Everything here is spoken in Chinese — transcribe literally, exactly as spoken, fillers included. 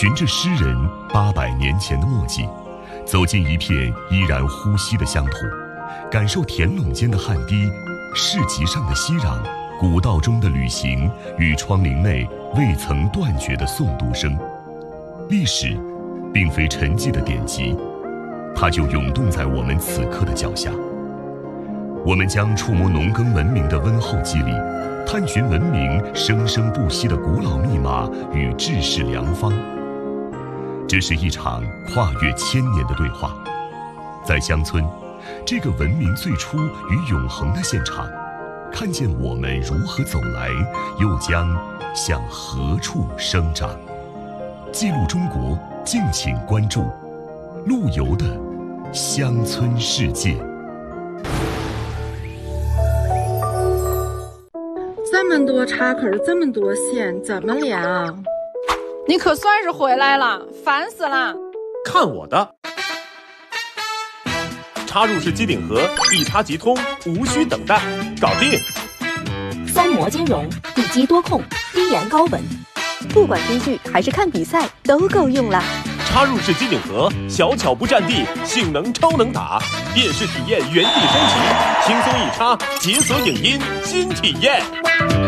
循着诗人八百年前的墨迹，走进一片依然呼吸的乡土，感受田垄间的汗滴，市集上的熙攘，古道中的旅行与窗棂内未曾断绝的诵读声。历史并非沉寂的典籍，它就涌动在我们此刻的脚下。我们将触摸农耕文明的温厚肌理，探寻文明生生不息的古老密码与治世良方。这是一场跨越千年的对话，在乡村这个文明最初与永恒的现场，看见我们如何走来，又将向何处生长。记录中国，敬请关注陆游的乡村世界。 这么多插口，这么多线，怎么连啊？ 你可算是回来了，烦死了！ 看我的！插入式机顶盒，一插即通，无需等待，搞定！ 三模兼容，地基多控，低盐高稳，不管听剧还是看比赛都够用了。 插入式机顶盒，小巧不占地，性能超能打，电视体验原地升级，轻松一插，解锁影音新体验。